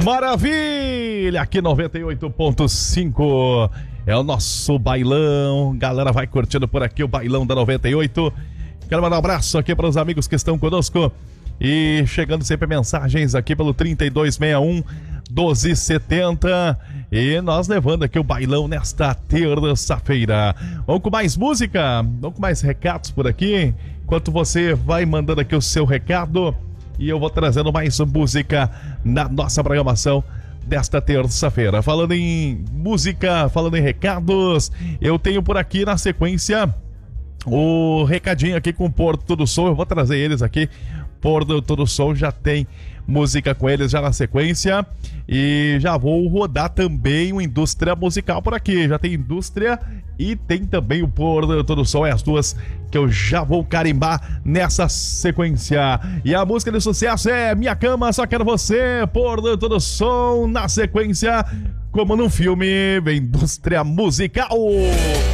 Maravilha! Aqui 98.5 é o nosso bailão. Galera, vai curtindo por aqui o bailão da 98. Quero mandar um abraço aqui para os amigos que estão conosco. E chegando sempre mensagens aqui pelo 3261 1270. E nós levando aqui o bailão nesta terça-feira. Vamos com mais música? Vamos com mais recados por aqui? Enquanto você vai mandando aqui o seu recado, e eu vou trazendo mais música na nossa programação desta terça-feira. Falando em música, falando em recados, eu tenho por aqui na sequência o recadinho aqui com o Porto do Sol. Eu vou trazer eles aqui. Porto do Sol já tem música com eles já na sequência. E já vou rodar também o Indústria Musical por aqui. Já tem Indústria e tem também o Porto do Sol. É as duas que eu já vou carimbar nessa sequência. E a música de sucesso é Minha Cama, Só Quero Você. Porto do Sol na sequência. Como num filme, Indústria Musical.